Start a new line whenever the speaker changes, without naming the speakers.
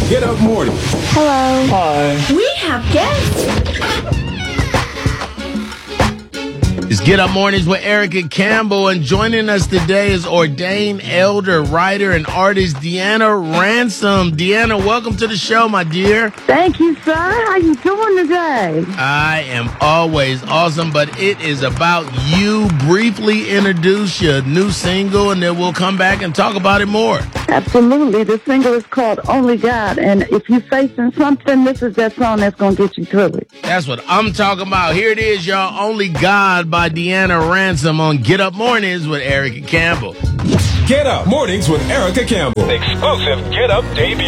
Get Up Morning.
Hello.
Hi.
We have guests.
It's Get Up Mornings with Erica Campbell, and joining us today is ordained elder, writer, and artist Deanna Ransom. Deanna, welcome to the show, my dear.
Thank you, sir. How you doing today?
I am always awesome, but it is about you. Briefly introduce your new single, and then we'll come back and talk about it more.
Absolutely. The single is called Only God, and if you're facing something, this is that song that's going to get you through it.
That's what I'm talking about. Here it is, y'all. Only God by Deanna Ransom on Get Up Mornings with Erica Campbell.
Get Up Mornings with Erica Campbell.
Exclusive Get Up debut.